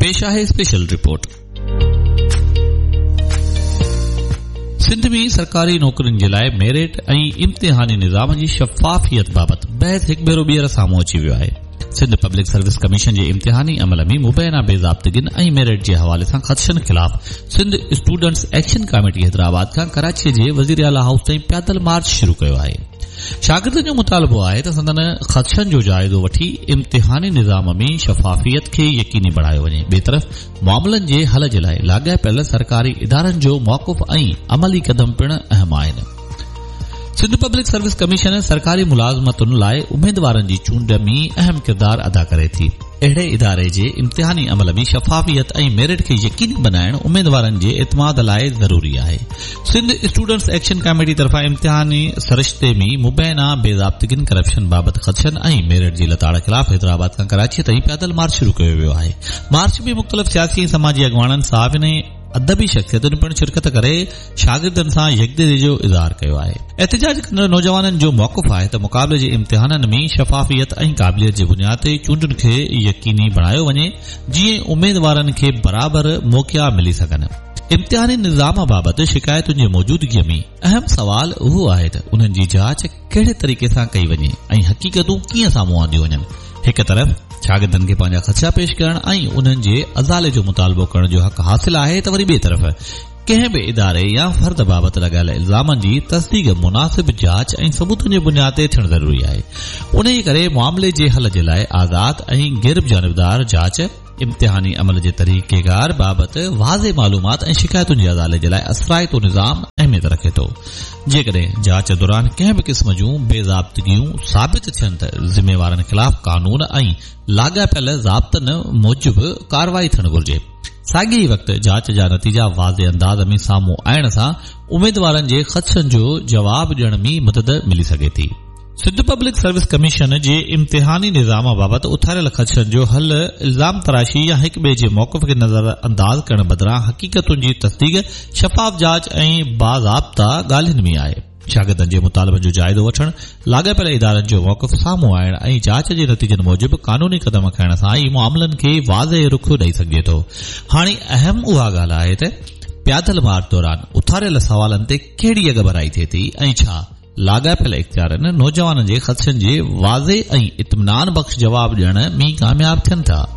पेश आहे special report. Sindh में सरकारी नौकरियुनि जे लाइ मेरिट ऐं इम्तिहानी निज़ाम जी शफ़ाफ़ियत बाबति बहस हिकु भेरो ॿीहर साम्हूं अची वियो आहे। सिंध पब्लिक सर्विस कमीशन जे इम्तिहानी अमल में मुबैना बेज़ाब्तगिन ऐं मेरिट जे हवाले सां ख़दशनि ख़िलाफ़ Sindh students action committee Hyderabad खां कराची जे वज़ीर आला हाउस ताईं पैदल मार्च शुरू कयो आहे। शागिर्दनि जो मुतालबो आहे त संदन ख़दशनि जो जाइज़ो वठी इम्तिहानी निज़ाम में शफ़ाफ़ियत खे यकीनी बणायो वञे। ॿिए तरफ़ मामलनि जे हल जे लाइ लाॻापियल सरकारी इदारनि जो मौक़ुफ़ ऐं अमली क़दम पिणु अहम आहिनि। सिंध पब्लिक सर्विस कमीशन सरकारी मुलाज़मतुनि लाइ उम्मीदवारनि जी चूंड में अहम किरदार अदा करे थी। अहिड़े इदारे जे इम्तिहानी अमल में शफ़ाफ़ियत ऐं मेरिट खे यकीनी बनाइण उम्मीदवारनि जे एतमाद लाइ ज़रूरी आहे। सिंध स्टूडेंट्स एक्शन कमेटी तरफ़ां इम्तिहानी सरिश्ते में मुबैना बेज़ाब्तगिन करप्शन बाबति ख़दशनि ऐं मेरिट जी लताड़ ख़िलाफ़ हैदराबाद खां कराची ताईं पैदल मार्च शुरू कयो वियो आहे। मार्च में मुख़्तलिफ़ सियासी ऐं समाजी अॻवाननि साहिबनि अदबी शख़्सियतुनि पिणु शिरकत करे शागिर्दनि सां यकदिली जो इज़हार कयो आहे। एहतिजाज कंदड़ नौजवाननि जो मौक़ुफ़ आहे त मुक़ाबले जे इम्तिहाननि में शफ़ाफ़ियत ऐं क़ाबिलियत जे बुनियाद ते चूंडुनि खे यकीनी बणायो वञे जीअं उम्मीदवारनि खे बराबर मौक़िया मिली सघनि। इम्तिहानी निज़ाम बाबति शिकायतुनि जी मौजूदगीअ में अहम सवाल उहो आहे त उन्हनि जी जांच कहिड़े तरीक़े सां कई वञे ऐं हक़ीक़तूं कीअं साम्हूं आंदियूं वञनि। हिक तरफ़ शागिर्दनि खे पंहिंजा ख़दशा पेश करण ऐं उन्हनि जे अज़ाले जो मुतालबो करण जो हक़ हासिल आहे त वरी ॿिए तरफ़ कंहिं बि इदारे या फर्द बाबति लॻायल इल्ज़ामनि जी तस्दीक मुनासिब जांच ऐं सबूतनि जे बुनियाद ते थियणु ज़रूरी आहे। उन करे मामले जे हल जे लाइ आज़ाद ऐं गैर जानबदार जांच इम्तिहानी अमल जे तरीक़ेकार बाबति वाज़े मालूमात ऐं शिकायतुनि जे अज़ाले जे लाइ असराइतो निज़ाम अहमियत रखे थो। जेकॾहिं जांच दौरान कंहिं बि क़िस्म जूं बेज़ाब्तगियूं साबित थियनि त ज़िम्मेवारनि ख़िलाफ़ कानून ऐं लाॻापियल ज़ाब्तनि मूजिबि कार्रवाई थियणु घुर्जे। साॻिए ई वक़्तु जांच जा नतीजा वाज़े अंदाज़ में साम्हूं आणण सां उम्मीदवारनि जे ख़दशनि जो जवाब ॾियण में मदद मिली सघे थी। सिंध पब्लिक सर्विस कमीशन जे इम्तिहानी निज़ाम बाबति उथारियल ख़दशनि जो हल इल्ज़ाम तराशी या हिक ॿिए जे मौक़िफ़ खे नज़र अंदाज़ करण बदिरां हक़ीक़तुनि जी तस्दीक शफ़ाफ़ जांच ऐं बाज़ाब्ता ॻाल्हियुनि में आहे। शागिर्दनि जे मुतालबनि जो जाइज़ो वठण, लाॻापियल इदारनि जो मौक़िफ़ साम्हूं आणण ऐं जांच जे नतीजनि मूजिबि कानूनी क़दम खणण सां ई मामलनि खे वाज़े रुख़ ॾेई सघिजे थो। हाणे अहम उहा ॻाल्हि आहे त पैदल मार्च दौरान उथारियल सवालनि ते कहिड़ी अॻभराई थिए थी ऐं छा लाॻापियल इख़्तियारनि नौजवाननि जे ख़दशनि जे वाज़े ऐं इत्मिनान बख़्श जवाब ॾियण में कामयाब थियनि था।